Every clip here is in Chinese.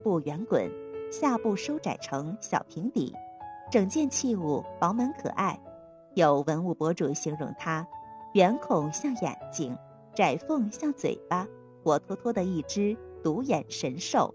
部圆滚，下部收窄成小平底，整件器物饱满可爱。有文物博主形容它圆孔像眼睛，窄缝像嘴巴，活脱脱的一只独眼神兽。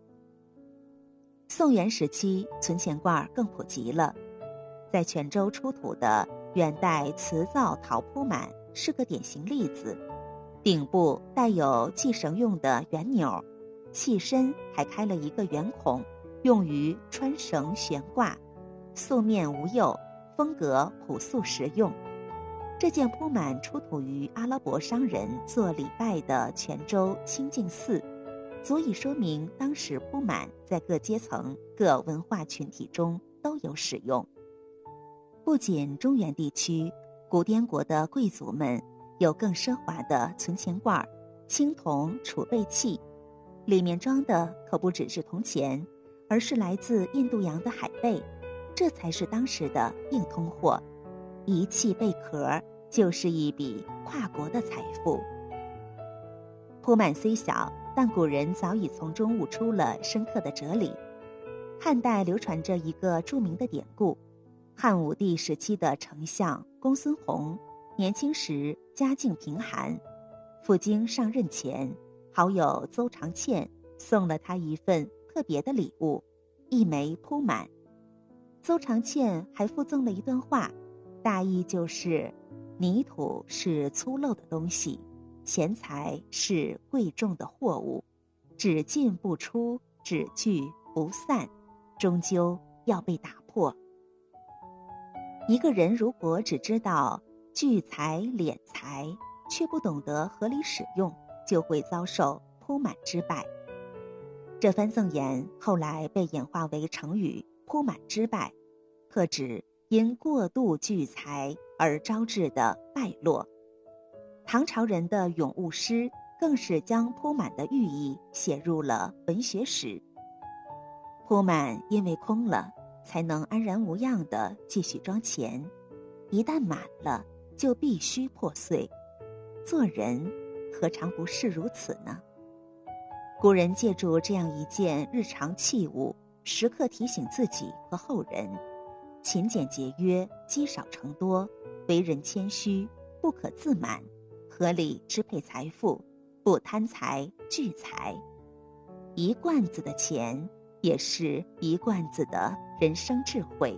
宋元时期，存钱罐更普及了。在泉州出土的元代瓷造陶铺满是个典型例子，顶部带有系绳用的圆钮，器身还开了一个圆孔，用于穿绳悬挂，素面无釉，风格朴素实用。这件铺满出土于阿拉伯商人做礼拜的泉州清净寺，足以说明当时铺满在各阶层、各文化群体中都有使用。不仅中原地区，古滇国的贵族们有更奢华的存钱罐、青铜储备器，里面装的可不只是铜钱，而是来自印度洋的海贝，这才是当时的硬通货。一器贝壳就是一笔跨国的财富。铺满虽小，但古人早已从中悟出了深刻的哲理。汉代流传着一个著名的典故，汉武帝时期的丞相公孙弘，年轻时家境贫寒，赴京上任前，好友邹长倩送了他一份特别的礼物，一枚铺满。邹长倩还附赠了一段话，大意就是泥土是粗陋的东西，钱财是贵重的货物，只进不出，只聚不散，终究要被打破。一个人如果只知道聚财敛财，却不懂得合理使用，就会遭受铺满之败。这番赠言后来被演化为成语铺满之败，特指因过度聚财而招致的败落。唐朝人的咏物诗更是将铺满的寓意写入了文学史。铺满因为空了，才能安然无恙地继续装钱，一旦满了，就必须破碎。做人何尝不是如此呢？古人借助这样一件日常器物，时刻提醒自己和后人，勤俭节约，积少成多，为人谦虚，不可自满，合理支配财富，不贪财聚财。一罐子的钱，也是一罐子的人生智慧。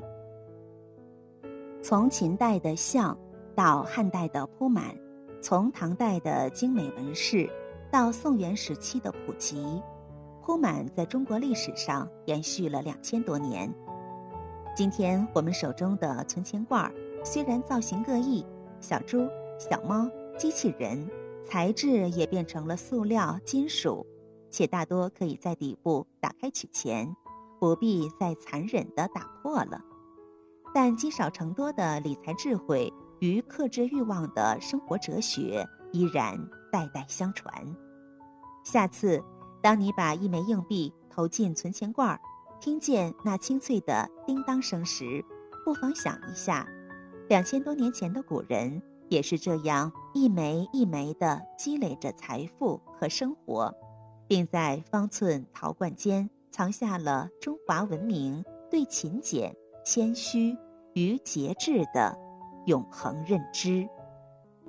从秦代的象到汉代的铺满，从唐代的精美纹饰到宋元时期的普及，铺满在中国历史上延续了2000多年。今天我们手中的存钱罐虽然造型各异，小猪、小猫、机器人，材质也变成了塑料、金属，且大多可以在底部打开取钱，不必再残忍地打破了。但积少成多的理财智慧与克制欲望的生活哲学依然代代相传。下次当你把一枚硬币投进存钱罐，听见那清脆的叮当声时，不妨想一下，2000多年前的古人也是这样一枚一枚地积累着财富和生活，并在方寸陶罐间藏下了中华文明对勤俭、谦虚与节制的永恒认知。